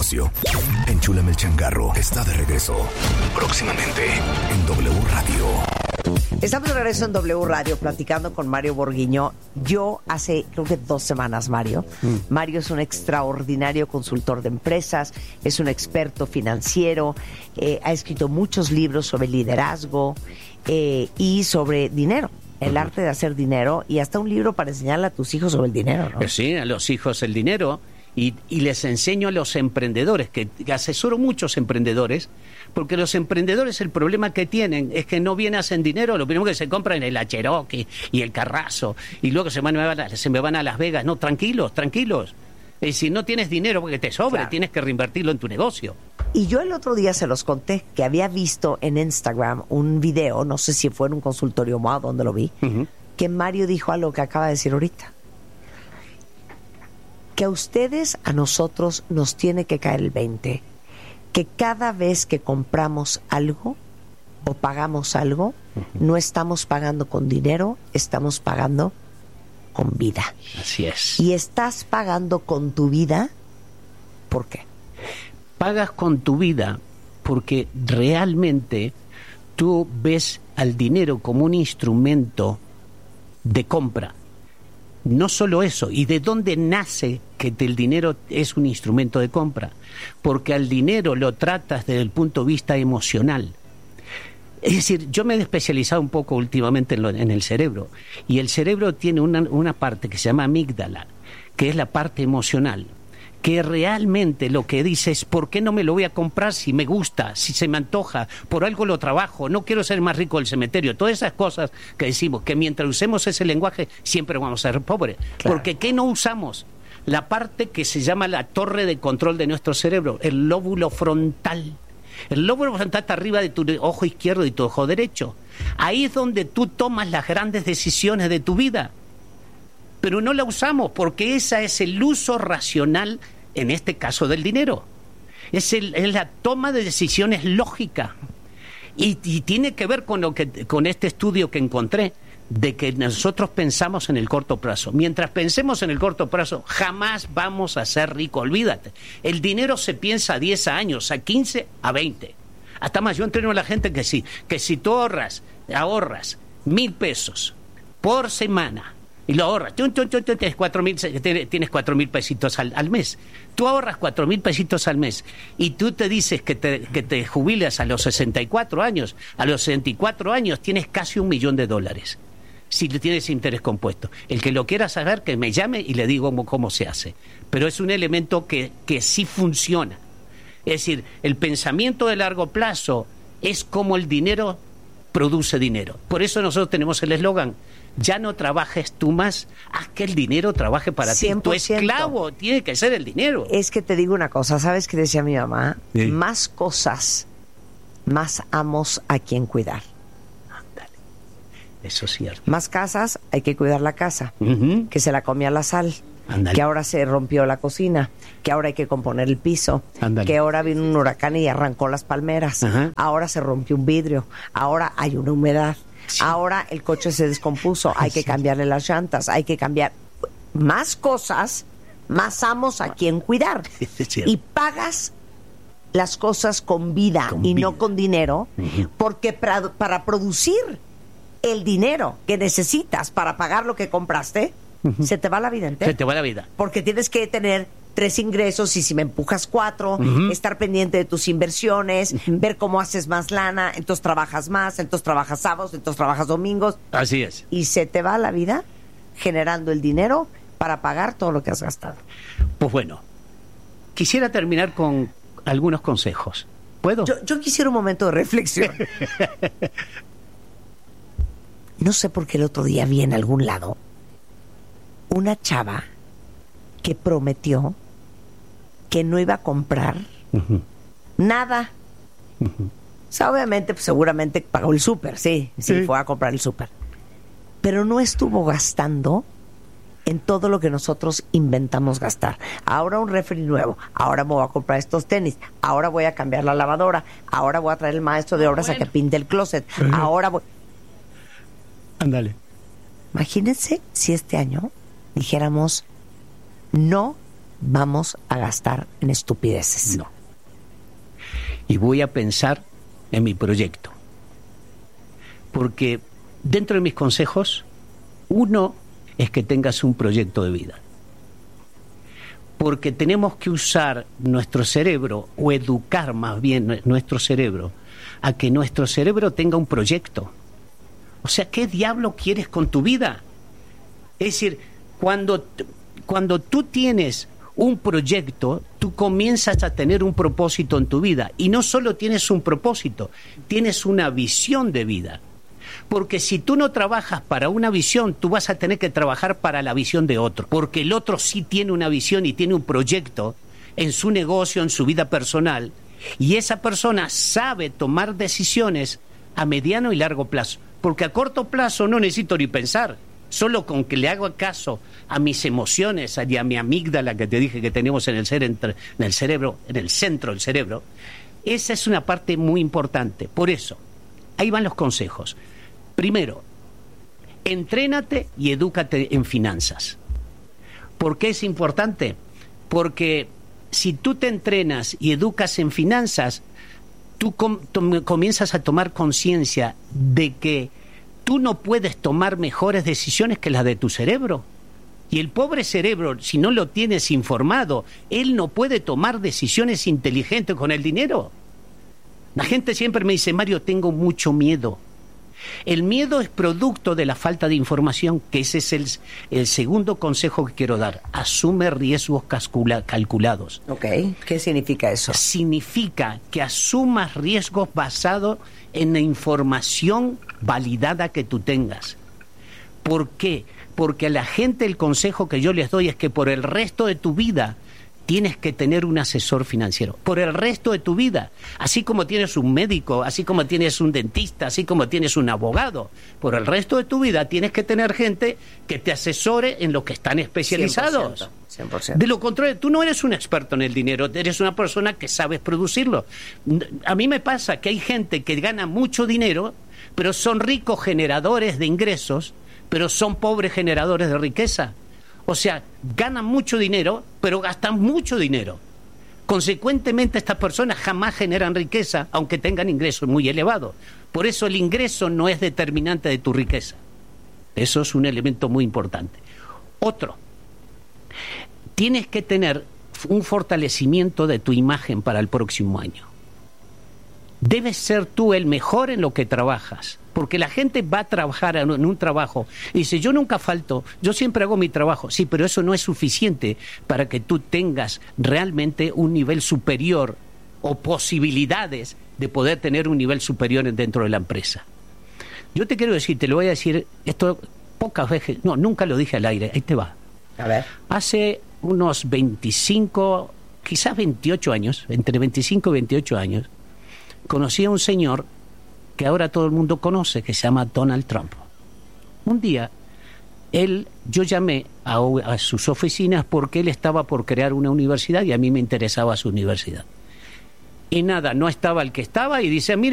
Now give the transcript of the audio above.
negocio. Enchúlame el changarro está de regreso. Próximamente en W Radio. Estamos de regreso en W Radio platicando con Mario Borguiño. Yo hace creo que 2 semanas, Mario. Mario es un extraordinario consultor de empresas, es un experto financiero, ha escrito muchos libros sobre liderazgo y sobre dinero. El arte de hacer dinero y hasta un libro para enseñarle a tus hijos sobre el dinero, ¿no? Sí, a los hijos el dinero y les enseño a los emprendedores, que asesoro muchos emprendedores, porque los emprendedores el problema que tienen es que no bien hacen dinero, lo primero que se compran es la Cherokee y el Carrazo y luego se me van a Las Vegas. No, tranquilos. Si no tienes dinero porque te sobre, claro, tienes que reinvertirlo en tu negocio. Y yo el otro día se los conté que había visto en Instagram un video, no sé si fue en un consultorio o donde lo vi, que Mario dijo algo que acaba de decir ahorita. Que a ustedes, a nosotros, nos tiene que caer el 20. Que cada vez que compramos algo o pagamos algo, no estamos pagando con dinero, estamos pagando con vida. Así es. Y estás pagando con tu vida, ¿por qué? Pagas con tu vida porque realmente tú ves al dinero como un instrumento de compra. No solo eso, ¿y de dónde nace que el dinero es un instrumento de compra? Porque al dinero lo tratas desde el punto de vista emocional. Es decir, yo me he especializado un poco últimamente en el cerebro, y el cerebro tiene una parte que se llama amígdala, que es la parte emocional, que realmente lo que dice es ¿por qué no me lo voy a comprar si me gusta, si se me antoja, por algo lo trabajo, no quiero ser más rico del cementerio? Todas esas cosas que decimos, que mientras usemos ese lenguaje siempre vamos a ser pobres. Claro. Porque ¿qué no usamos? La parte que se llama la torre de control de nuestro cerebro, el lóbulo frontal. El lóbulo frontal está arriba de tu ojo izquierdo y tu ojo derecho. Ahí es donde tú tomas las grandes decisiones de tu vida. Pero no la usamos porque esa es el uso racional, en este caso del dinero. Es la toma de decisiones lógica. Y tiene que ver con este estudio que encontré, de que nosotros pensamos en el corto plazo. Mientras pensemos en el corto plazo, jamás vamos a ser ricos, olvídate. El dinero se piensa a 10 años, a 15, a 20. Hasta más, yo entreno a la gente que si tú ahorras 1,000 pesos por semana, y lo ahorras, tienes 4,000 pesitos al mes. Tú ahorras 4,000 pesitos al mes y tú te dices que te jubilas a los 64 años. A los 64 años tienes casi $1,000,000. Si tienes interés compuesto. El que lo quiera saber, que me llame y le digo cómo se hace. Pero es un elemento que sí funciona. Es decir, el pensamiento de largo plazo es como el dinero produce dinero. Por eso nosotros tenemos el eslogan: ya no trabajes tú más, haz que el dinero trabaje para 100%. Ti. Tu esclavo tiene que ser el dinero. Es que te digo una cosa, ¿sabes qué decía mi mamá? Sí. Más cosas, más amos a quien cuidar. Ándale. Eso es cierto. Más casas, hay que cuidar la casa, que se la comía la sal. Ándale. Que ahora se rompió la cocina, que ahora hay que componer el piso, ándale, que ahora vino un huracán y arrancó las palmeras, ahora se rompió un vidrio, ahora hay una humedad, sí, ahora el coche se descompuso, hay que cambiarle las llantas, hay que cambiar más cosas, más amos a quien cuidar. Y pagas las cosas con vida y no con dinero, porque para producir el dinero que necesitas para pagar lo que compraste, se te va la vida entera. Se te va la vida. Porque tienes que tener 3 ingresos y si me empujas 4, estar pendiente de tus inversiones, ver cómo haces más lana, entonces trabajas más, entonces trabajas sábados, entonces trabajas domingos. Así es. Y se te va la vida generando el dinero para pagar todo lo que has gastado. Pues bueno, quisiera terminar con algunos consejos. ¿Puedo? Yo quisiera un momento de reflexión. No sé por qué el otro día vi en algún lado una chava que prometió que no iba a comprar nada. O sea, obviamente, pues, seguramente pagó el súper, sí, fue a comprar el súper. Pero no estuvo gastando en todo lo que nosotros inventamos gastar. Ahora un refri nuevo, ahora me voy a comprar estos tenis, ahora voy a cambiar la lavadora, ahora voy a traer el maestro de obras a que pinte el closet, ahora voy... Ándale. Imagínense si este año dijéramos: no vamos a gastar en estupideces. No. Y voy a pensar en mi proyecto. Porque dentro de mis consejos, uno es que tengas un proyecto de vida. Porque tenemos que usar nuestro cerebro, o educar más bien nuestro cerebro, a que nuestro cerebro tenga un proyecto. O sea, ¿qué diablo quieres con tu vida? Es decir, cuando tú tienes un proyecto, tú comienzas a tener un propósito en tu vida. Y no solo tienes un propósito, tienes una visión de vida. Porque si tú no trabajas para una visión, tú vas a tener que trabajar para la visión de otro. Porque el otro sí tiene una visión y tiene un proyecto en su negocio, en su vida personal. Y esa persona sabe tomar decisiones a mediano y largo plazo. Porque a corto plazo no necesito ni pensar. Solo con que le hago caso a mis emociones y a mi amígdala que te dije que tenemos en el cerebro, en el centro del cerebro, esa es una parte muy importante. Por eso, ahí van los consejos. Primero, entrénate y edúcate en finanzas. ¿Por qué es importante? Porque si tú te entrenas y educas en finanzas, tú comienzas a tomar conciencia de que tú no puedes tomar mejores decisiones que las de tu cerebro. Y el pobre cerebro, si no lo tienes informado, él no puede tomar decisiones inteligentes con el dinero. La gente siempre me dice, Mario, tengo mucho miedo. El miedo es producto de la falta de información, que ese es el segundo consejo que quiero dar. Asume riesgos calculados. Ok, ¿qué significa eso? Significa que asumas riesgos basados en la información validada que tú tengas. ¿Por qué? Porque a la gente el consejo que yo les doy es que por el resto de tu vida tienes que tener un asesor financiero. Por el resto de tu vida. Así como tienes un médico, así como tienes un dentista, así como tienes un abogado. Por el resto de tu vida tienes que tener gente que te asesore en lo que están especializados. 100%. De lo contrario, tú no eres un experto en el dinero, eres una persona que sabes producirlo. A mí me pasa que hay gente que gana mucho dinero, pero son ricos generadores de ingresos, pero son pobres generadores de riqueza. O sea, ganan mucho dinero, pero gastan mucho dinero. Consecuentemente, estas personas jamás generan riqueza, aunque tengan ingresos muy elevados. Por eso el ingreso no es determinante de tu riqueza. Eso es un elemento muy importante. Otro, tienes que tener un fortalecimiento de tu imagen para el próximo año. Debes ser tú el mejor en lo que trabajas, porque la gente va a trabajar en un trabajo y dice, yo nunca falto, yo siempre hago mi trabajo. Sí, pero eso no es suficiente para que tú tengas realmente un nivel superior o posibilidades de poder tener un nivel superior dentro de la empresa. Yo te quiero decir, te lo voy a decir, esto pocas veces, no, nunca lo dije al aire, ahí te va. A ver. Hace unos 25, quizás 28 años, entre 25 y 28 años, conocí a un señor que ahora todo el mundo conoce, que se llama Donald Trump. Un día, yo llamé a sus oficinas porque él estaba por crear una universidad y a mí me interesaba su universidad. Y nada, no estaba el que estaba y dice, mira,